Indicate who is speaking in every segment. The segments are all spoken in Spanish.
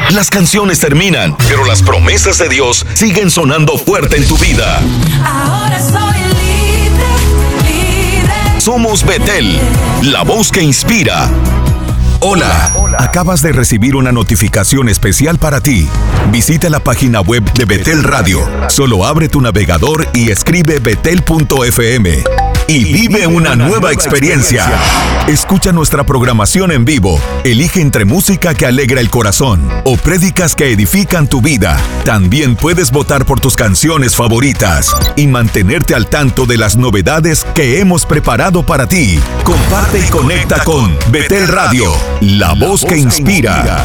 Speaker 1: Las canciones terminan, pero las promesas de Dios siguen sonando fuerte en tu vida.
Speaker 2: Ahora soy libre.
Speaker 1: Somos Betel, la voz que inspira. Hola, acabas de recibir una notificación especial para ti. Visita la página web de Betel Radio. Solo abre tu navegador y escribe betel.fm y vive una nueva experiencia. Escucha nuestra programación en vivo. Elige entre música que alegra el corazón o prédicas que edifican tu vida. También puedes votar por tus canciones favoritas y mantenerte al tanto de las novedades que hemos preparado para ti. Comparte y conecta con Betel Radio, la voz que inspira.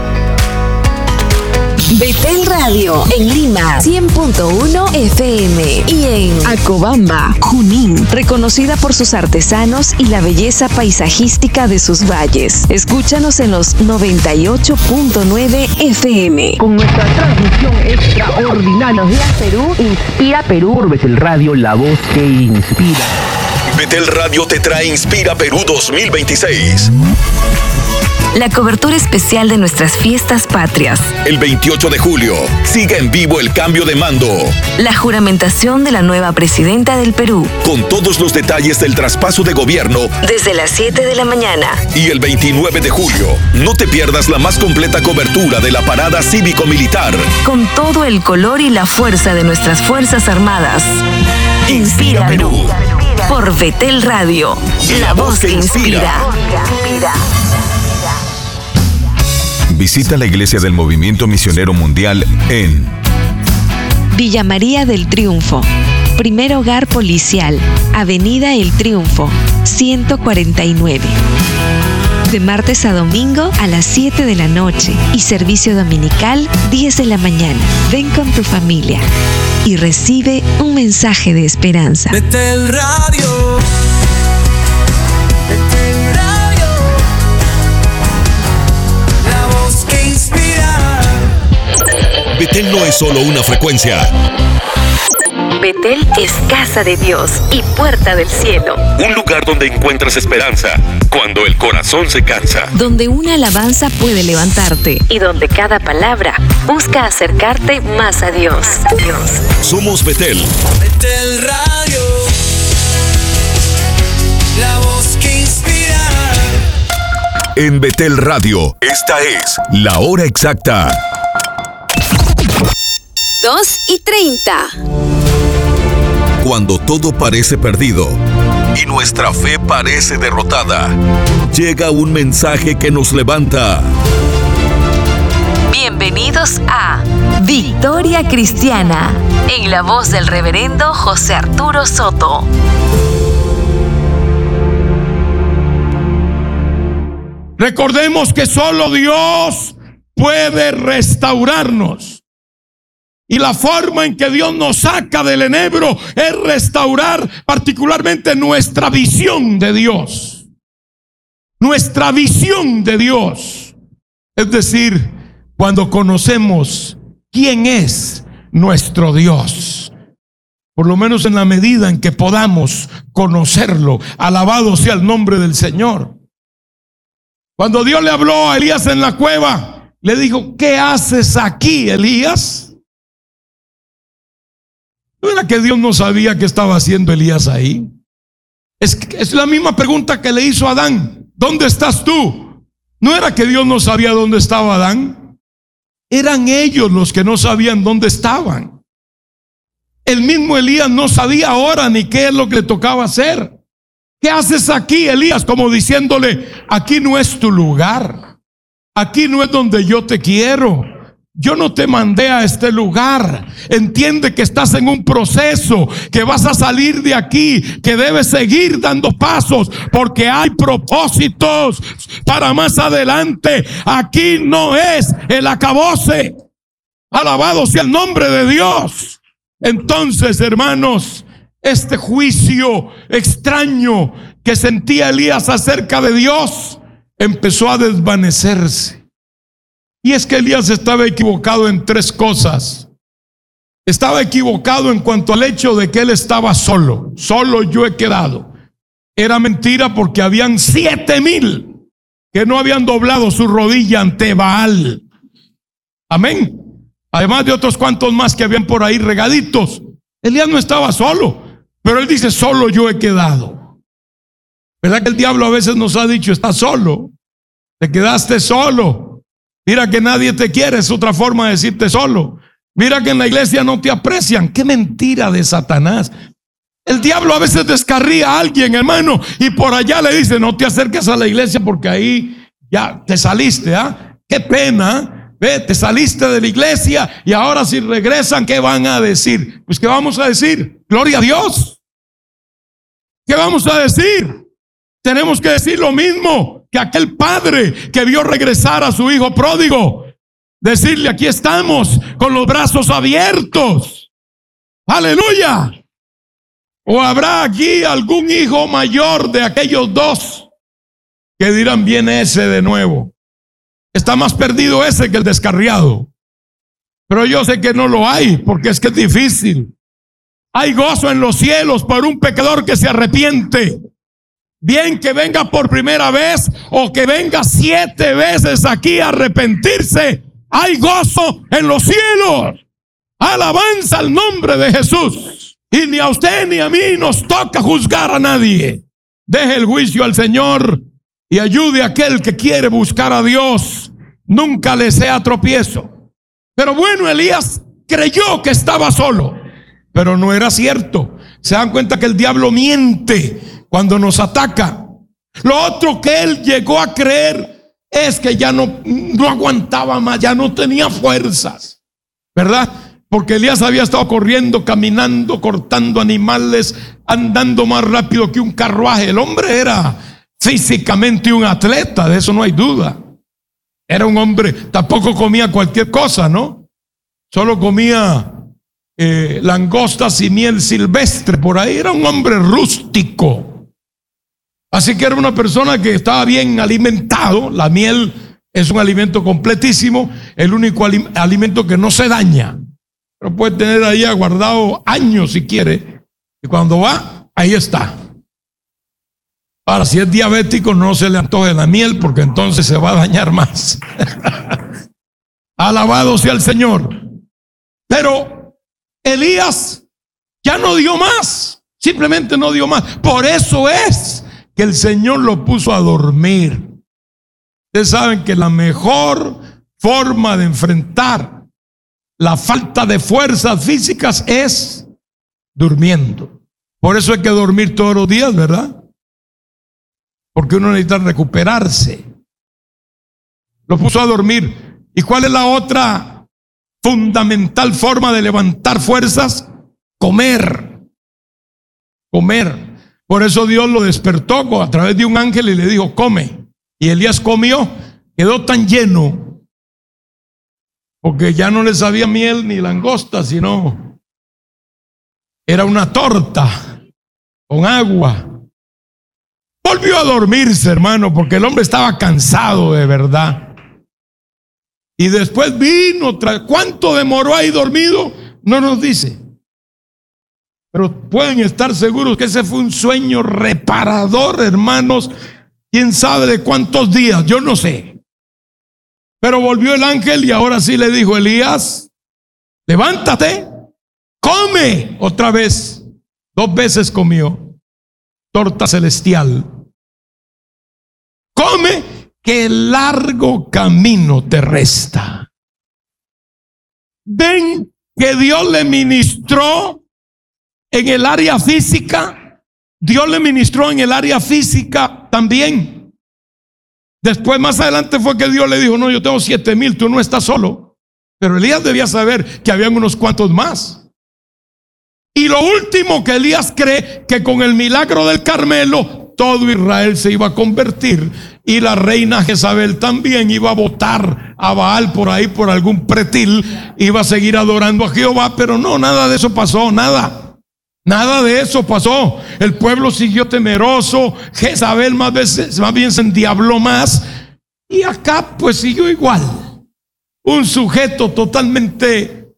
Speaker 3: Betel Radio en Lima 100.1 FM y en
Speaker 4: Acobamba,
Speaker 3: Junín, reconocida por sus artesanos y la belleza paisajística de sus valles. Escúchanos en los 98.9 FM.
Speaker 4: con nuestra transmisión extraordinaria.
Speaker 5: Buenos días, Perú. Inspira Perú. Por Betel Radio, la voz que inspira.
Speaker 1: Betel Radio te trae Inspira Perú 2026.
Speaker 3: La cobertura especial de nuestras fiestas patrias.
Speaker 1: El 28 de julio, sigue en vivo el cambio de mando.
Speaker 3: La juramentación de la nueva presidenta del Perú.
Speaker 1: Con todos los detalles del traspaso de gobierno.
Speaker 3: Desde las 7 de la mañana.
Speaker 1: Y el 29 de julio, no te pierdas la más completa cobertura de la parada cívico-militar.
Speaker 3: Con todo el color y la fuerza de nuestras Fuerzas Armadas.
Speaker 1: Inspira Perú.
Speaker 3: Por Betel Radio, la voz que inspira.
Speaker 1: Visita la iglesia del Movimiento Misionero Mundial en
Speaker 6: Villa María del Triunfo, primer hogar policial, Avenida El Triunfo, 149. De martes a domingo a las 7 de la noche y servicio dominical 10 de la mañana. Ven con tu familia y recibe un mensaje de esperanza.
Speaker 2: Betel Radio. Betel Radio. La voz que inspira.
Speaker 1: Betel no es solo una frecuencia.
Speaker 3: Betel es casa de Dios y puerta del cielo.
Speaker 1: Un lugar donde encuentras esperanza cuando el corazón se cansa.
Speaker 6: Donde una alabanza puede levantarte.
Speaker 3: Y donde cada palabra busca acercarte más a Dios.
Speaker 1: Somos Betel.
Speaker 2: Betel Radio. La voz que inspira.
Speaker 1: En Betel Radio, esta es la hora exacta.
Speaker 3: 2:30.
Speaker 1: Cuando todo parece perdido y nuestra fe parece derrotada, llega un mensaje que nos levanta.
Speaker 3: Bienvenidos a Victoria Cristiana, en la voz del reverendo José Arturo Soto.
Speaker 7: Recordemos que solo Dios puede restaurarnos. Y la forma en que Dios nos saca del enebro es restaurar particularmente nuestra visión de Dios. Nuestra visión de Dios. Es decir, cuando conocemos quién es nuestro Dios. Por lo menos en la medida en que podamos conocerlo. Alabado sea el nombre del Señor. Cuando Dios le habló a Elías en la cueva, le dijo: ¿qué haces aquí, Elías? ¿No era que Dios no sabía qué estaba haciendo Elías ahí? Es la misma pregunta que le hizo a Adán. ¿Dónde estás tú? ¿No era que Dios no sabía dónde estaba Adán? Eran ellos los que no sabían dónde estaban. El mismo Elías no sabía ahora ni qué es lo que le tocaba hacer. ¿Qué haces aquí, Elías? Como diciéndole: aquí no es tu lugar. Aquí no es donde yo te quiero. Yo no te mandé a este lugar. Entiende que estás en un proceso, que vas a salir de aquí, que debes seguir dando pasos, porque hay propósitos para más adelante. Aquí no es el acabose. Alabado sea el nombre de Dios. Entonces, hermanos, este juicio extraño que sentía Elías acerca de Dios empezó a desvanecerse. Y es que Elías estaba equivocado en tres cosas. Estaba equivocado en cuanto al hecho de que él estaba solo. Solo yo he quedado. Era mentira, porque habían 7,000 que no habían doblado su rodilla ante Baal. Amén. Además de otros cuantos más que habían por ahí regaditos. Elías no estaba solo, pero él dice, solo yo he quedado. ¿Verdad que el diablo a veces nos ha dicho, estás solo? Te quedaste solo. Mira que nadie te quiere, es otra forma de decirte solo. Mira que en la iglesia no te aprecian. Qué mentira de Satanás. El diablo a veces descarría a alguien, hermano, y por allá le dice, no te acerques a la iglesia porque ahí ya te saliste, ¿ah? Qué pena. Ve, te saliste de la iglesia y ahora si regresan, ¿qué van a decir? Pues ¿qué vamos a decir? Gloria a Dios. ¿Qué vamos a decir? Tenemos que decir lo mismo que aquel padre que vio regresar a su hijo pródigo. Decirle, aquí estamos con los brazos abiertos. Aleluya. O habrá aquí algún hijo mayor de aquellos dos que dirán, viene ese de nuevo. Está más perdido ese que el descarriado. Pero yo sé que no lo hay, porque es que es difícil. Hay gozo en los cielos por un pecador que se arrepiente. Bien que venga por primera vez o que venga 7 veces aquí a arrepentirse. Hay gozo en los cielos. Alabanza al nombre de Jesús. Y ni a usted ni a mí nos toca juzgar a nadie. Deje el juicio al Señor y ayude a aquel que quiere buscar a Dios. Nunca le sea tropiezo. Pero bueno, Elías creyó que estaba solo, pero no era cierto. Se dan cuenta que el diablo miente cuando nos ataca. Lo otro que él llegó a creer es que ya no aguantaba más, ya no tenía fuerzas, ¿verdad? Porque Elías había estado corriendo, caminando, cortando animales, andando más rápido que un carruaje. El hombre era físicamente un atleta, de eso no hay duda. Era un hombre, tampoco comía cualquier cosa, ¿no? Solo comía langostas y miel silvestre por ahí. Era un hombre rústico. Así que era una persona que estaba bien alimentado. La miel es un alimento completísimo, el único alimento que no se daña. Pero puede tener ahí aguardado años si quiere. Y cuando va, ahí está. Ahora, si es diabético, no se le antoje la miel porque entonces se va a dañar más. Alabado sea el Señor. Pero Elías ya no dio más. Simplemente no dio más. Por eso es que el Señor lo puso a dormir. Ustedes saben que la mejor forma de enfrentar la falta de fuerzas físicas es durmiendo. Por eso hay que dormir todos los días, ¿verdad? Porque uno necesita recuperarse. Lo puso a dormir. ¿Y cuál es la otra fundamental forma de levantar fuerzas? Comer. Comer. Por eso Dios lo despertó a través de un ángel y le dijo, come. Y Elías comió, quedó tan lleno, porque ya no le sabía miel ni langosta, sino era una torta con agua. Volvió a dormirse, hermano, porque el hombre estaba cansado de verdad. Y después vino, ¿cuánto demoró ahí dormido? No nos dice. Pero pueden estar seguros que ese fue un sueño reparador, hermanos. ¿Quién sabe de cuántos días? Yo no sé. Pero volvió el ángel y ahora sí le dijo, Elías, levántate, come otra vez. 2 veces comió torta celestial. Come, que el largo camino te resta. Ven que Dios le ministró en el área física. Dios le ministró en el área física también. Después, más adelante, fue que Dios le dijo, no, yo tengo 7,000, tú no estás solo. Pero Elías debía saber que habían unos cuantos más. Y lo último que Elías cree, que con el milagro del Carmelo todo Israel se iba a convertir, y la reina Jezabel también iba a botar a Baal por ahí, por algún pretil, iba a seguir adorando a Jehová. Pero no, nada de eso pasó, nada de eso pasó. El pueblo siguió temeroso. Jezabel más bien se endiabló más, y acá pues siguió igual, un sujeto totalmente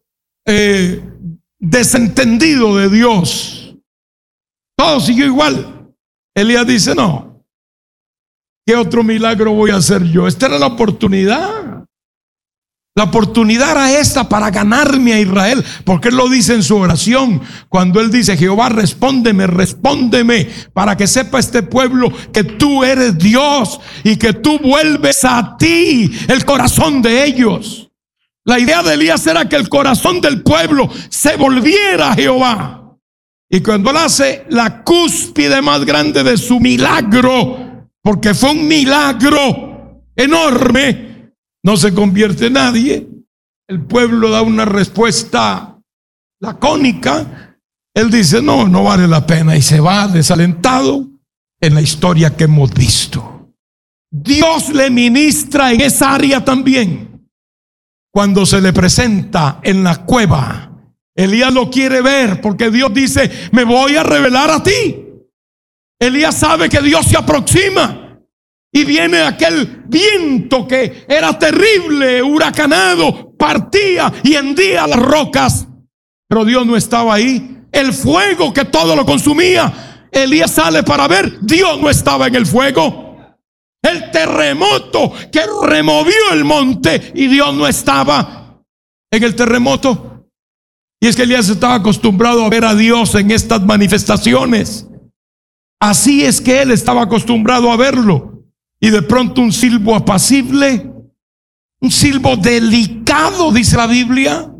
Speaker 7: desentendido de Dios. Todo siguió igual. Elías dice, no, ¿qué otro milagro voy a hacer yo? Esta era la oportunidad. La oportunidad era esta para ganarme a Israel, porque él lo dice en su oración, cuando él dice: Jehová, respóndeme, respóndeme, para que sepa este pueblo que tú eres Dios y que tú vuelves a ti el corazón de ellos. La idea de Elías era que el corazón del pueblo se volviera a Jehová. Y cuando él hace la cúspide más grande de su milagro, porque fue un milagro enorme, no se convierte en nadie. El pueblo da una respuesta lacónica. Él dice: no vale la pena, y se va desalentado en la historia que hemos visto. Dios le ministra en esa área también. Cuando se le presenta en la cueva, Elías lo quiere ver, porque Dios dice: me voy a revelar a ti. Elías sabe que Dios se aproxima. Y viene aquel viento que era terrible, huracanado, partía y hendía las rocas. Pero Dios no estaba ahí. El fuego que todo lo consumía, Elías sale para ver, Dios no estaba en el fuego. El terremoto que removió el monte, y Dios no estaba en el terremoto. Y es que Elías estaba acostumbrado a ver a Dios en estas manifestaciones. Así es que él estaba acostumbrado a verlo. Y de pronto un silbo apacible, un silbo delicado, dice la Biblia,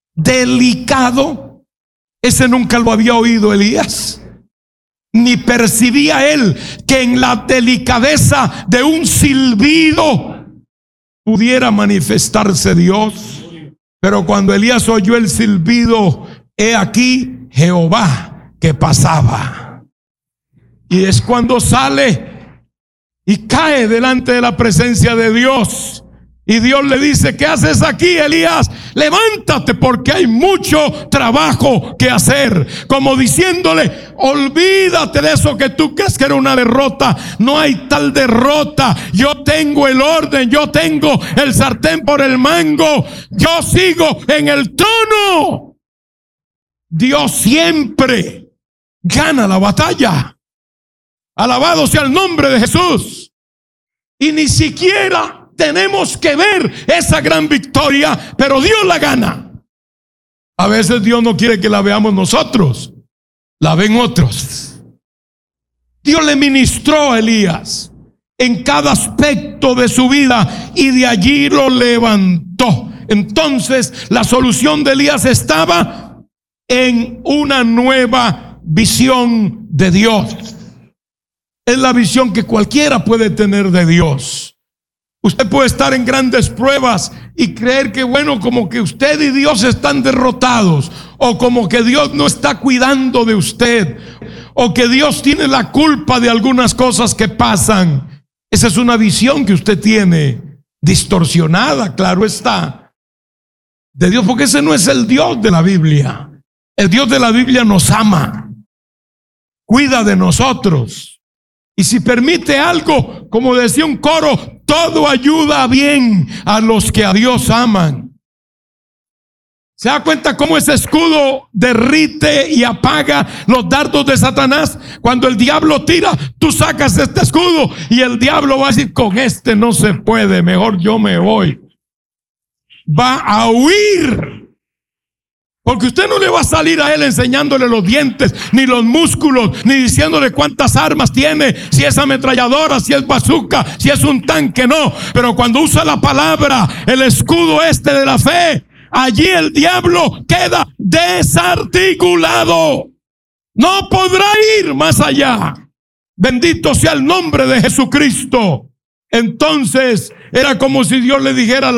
Speaker 7: delicado. Ese nunca lo había oído Elías, ni percibía él que en la delicadeza de un silbido pudiera manifestarse Dios. Pero cuando Elías oyó el silbido, he aquí Jehová que pasaba. Y es cuando sale y cae delante de la presencia de Dios. Y Dios le dice: ¿qué haces aquí, Elías? Levántate, porque hay mucho trabajo que hacer. Como diciéndole: olvídate de eso que tú crees que era una derrota. No hay tal derrota. Yo tengo el orden, yo tengo el sartén por el mango. Yo sigo en el trono. Dios siempre gana la batalla. Alabado sea el nombre de Jesús. Y ni siquiera tenemos que ver esa gran victoria, pero Dios la gana. A veces Dios no quiere que la veamos nosotros, la ven otros. Dios le ministró a Elías en cada aspecto de su vida y de allí lo levantó. Entonces la solución de Elías estaba en una nueva visión de Dios. Es la visión que cualquiera puede tener de Dios. Usted puede estar en grandes pruebas y creer que, bueno, como que usted y Dios están derrotados, o como que Dios no está cuidando de usted, o que Dios tiene la culpa de algunas cosas que pasan. Esa es una visión que usted tiene distorsionada, claro está, de Dios, porque ese no es el Dios de la Biblia. El Dios de la Biblia nos ama, cuida de nosotros. Y si permite algo, como decía un coro, todo ayuda bien a los que a Dios aman. ¿Se da cuenta cómo ese escudo derrite y apaga los dardos de Satanás? Cuando el diablo tira, tú sacas este escudo y el diablo va a decir: con este no se puede, mejor yo me voy. Va a huir. Porque usted no le va a salir a él enseñándole los dientes, ni los músculos, ni diciéndole cuántas armas tiene, si es ametralladora, si es bazooka, si es un tanque, no. Pero cuando usa la palabra, el escudo este de la fe, allí el diablo queda desarticulado. No podrá ir más allá. Bendito sea el nombre de Jesucristo. Entonces era como si Dios le dijera: